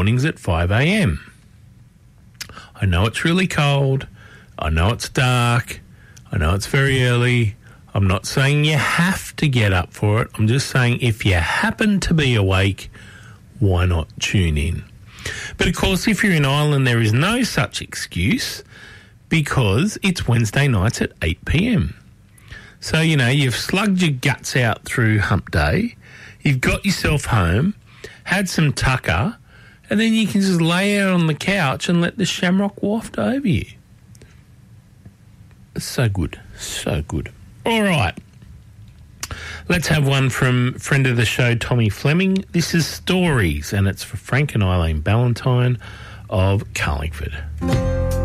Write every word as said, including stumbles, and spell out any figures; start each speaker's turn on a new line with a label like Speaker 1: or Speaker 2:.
Speaker 1: mornings at five a.m. I know it's really cold. I know it's dark. I know it's very early. I'm not saying you have to get up for it. I'm just saying if you happen to be awake, why not tune in? But, of course, if you're in Ireland, there is no such excuse because it's Wednesday nights at eight p.m. So, you know, you've slugged your guts out through hump day, you've got yourself home, had some tucker, and then you can just lay out on the couch and let the shamrock waft over you. It's so good, so good. All right. Let's have one from friend of the show, Tommy Fleming. This is Stories, and it's for Frank and Eileen Ballantyne of Carlingford.